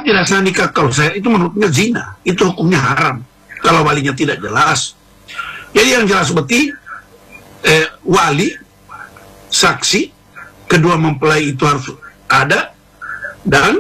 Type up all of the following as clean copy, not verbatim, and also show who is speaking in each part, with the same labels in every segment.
Speaker 1: tidak sah nikah kalau saya itu menurutnya zina, itu hukumnya haram kalau walinya tidak jelas. Jadi yang jelas seperti wali, saksi, kedua mempelai itu harus ada dan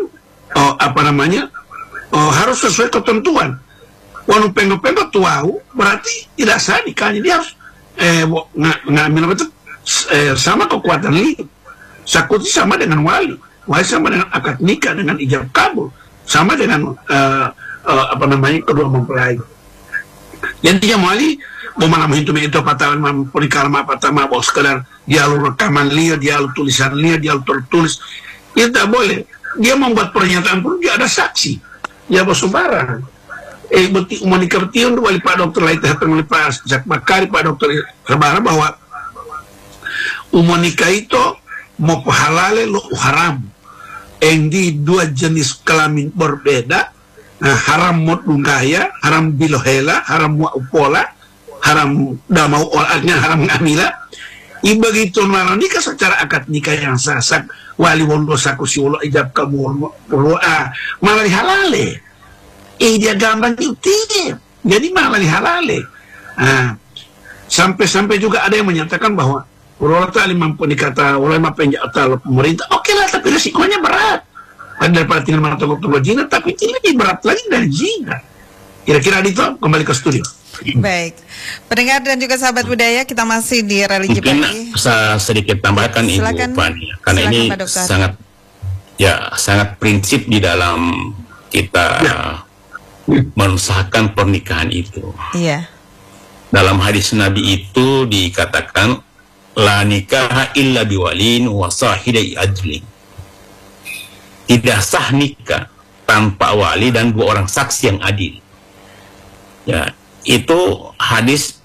Speaker 1: harus sesuai ketentuan. Wanu penggo-penggo tuau berarti tidak sah nikahnya, dia harus ngambil betul sama kekuatan ini. Sakuti sama dengan wali sama dengan akad nikah, dengan ijab kabul, sama dengan kedua mempelai. Jadi yang wali mau malam itu patawan perikalan patama bawa sekedar dia lalu rekaman dia lalu tulisan dia lalu tertulis, itu tak boleh. Dia membuat pernyataan pun dia ada saksi, dia bersembarang. Beti umanika beti untuk wali Pak Dokter Laita hatang wali Pak Jakmakari Pak Dokter Sabara bahwa umanika itu mau halale lo haram. Di dua jenis kelamin berbeda, haram modunggaya, haram bilohela, haram waupola, haram damau olaknya, haram ngamila. Begitu nikah secara akad nikah yang sah, wali wondo saku siwolo ijab kamu malah dihalale. Dia gampang itu, jadi malah dihalale. Sampai juga ada yang menyatakan bahwa ulama ta'lim mampu dikata ulama penjata pemerintah, oke lah, tapi resikonya berat daripada tinggal mengatakan zina, tapi ini lebih berat lagi dari zina. Kira-kira itu kembali ke studio.
Speaker 2: Baik, pendengar dan juga sahabat budaya, kita masih di religi
Speaker 3: mungkin
Speaker 2: pagi.
Speaker 3: Bisa sedikit tambahkan Ibu Fani, karena ini sangat prinsip di dalam kita mengesahkan pernikahan itu.
Speaker 2: Iya.
Speaker 3: Dalam hadis Nabi itu dikatakan la nikaha illa biwalin wa sahidai adlin. Tidak sah nikah tanpa wali dan dua orang saksi yang adil. Ya, itu hadis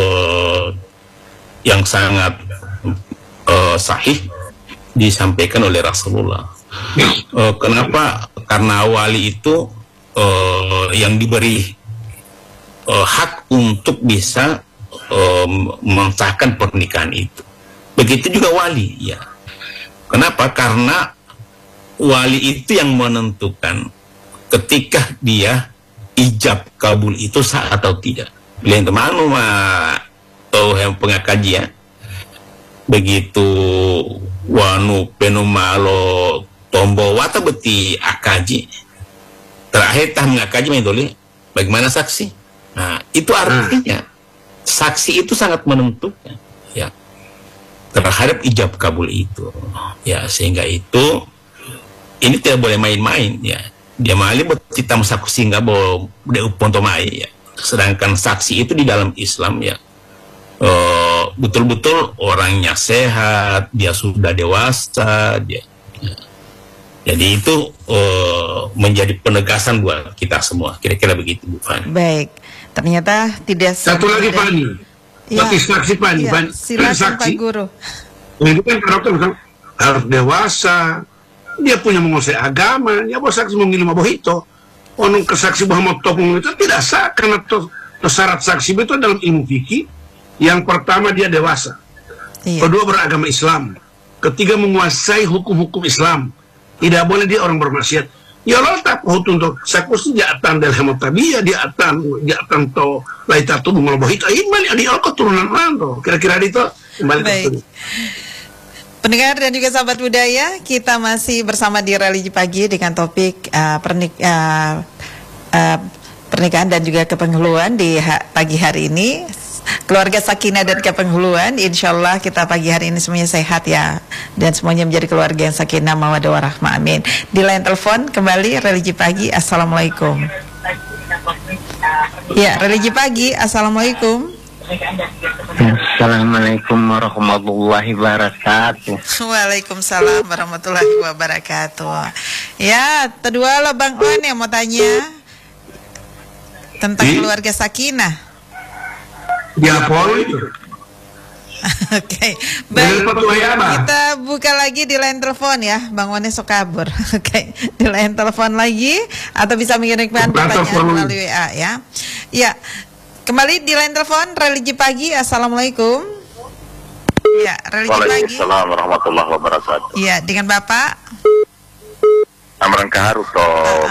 Speaker 3: yang sangat sahih disampaikan oleh Rasulullah. Kenapa? Karena wali itu yang diberi hak untuk bisa mensahkan pernikahan itu. Begitu juga wali, ya. Kenapa? Karena wali itu yang menentukan ketika dia ijab kabul itu sah atau tidak. Beliau kemana atau yang pengakajian begitu wanu penumalo tombo wata beti akaji terakhir tah mengakaji mendoli bagaimana saksi. Nah, itu artinya saksi itu sangat menentukan, ya, terhadap ijab kabul itu, ya, sehingga itu ini tidak boleh main-main, ya. Dia mali kita saksi nggak boleh upontomai, ya. Sedangkan saksi itu di dalam Islam, ya, betul-betul orangnya sehat, dia sudah dewasa, dia, ya. Jadi itu menjadi penegasan buat kita semua, kira-kira begitu, Bu Fani.
Speaker 2: Baik. Ternyata tidak
Speaker 1: satu lagi Fani, bagi saksi Fani,
Speaker 2: silakan Pak Guru.
Speaker 1: Ini kan dokter harus dewasa, dia punya menguasai agama, ya bos saksi mengirim itu, orang kesaksi bahwa topung itu tidak sah karena syarat saksi itu dalam ilmu fikih, yang pertama dia dewasa, kedua beragama Islam, ketiga menguasai hukum-hukum Islam, tidak boleh dia orang bermaksiat. Ya Allah tak untuk sakus jatan dalam tabia jatan to laita tu mengubah itu iman di Allah keturunan manto. Kira-kira itu kembali ke
Speaker 2: pendengar dan juga sahabat budaya, kita masih bersama di religi pagi dengan topik pernikahan dan juga kepenghuluan di pagi hari ini. Keluarga sakinah dan kepenghuluan, insya Allah kita pagi hari ini semuanya sehat, ya, dan semuanya menjadi keluarga yang sakinah mawaddah warahmah, amin. Di line telepon kembali religi pagi. Assalamualaikum. Ya, religi pagi. Assalamualaikum.
Speaker 4: Assalamualaikum warahmatullahi wabarakatuh.
Speaker 2: Waalaikumsalam warahmatullahi wabarakatuh. Ya, kedua lo Bang On yang mau tanya tentang keluarga sakinah.
Speaker 1: Ya, itu.
Speaker 2: Oke, baik. Kita buka lagi di line telepon, ya, Bang Wane sok kabur. Oke, di line telepon lagi atau bisa mengirimkan pertanyaan melalui WA, ya. Ya, kembali di line telepon religi pagi. Assalamualaikum. Ya, religi pagi.
Speaker 5: Waalaikumsalam warahmatullahi wabarakatuh.
Speaker 2: Ya, dengan Bapak
Speaker 5: Amran Kaharuto.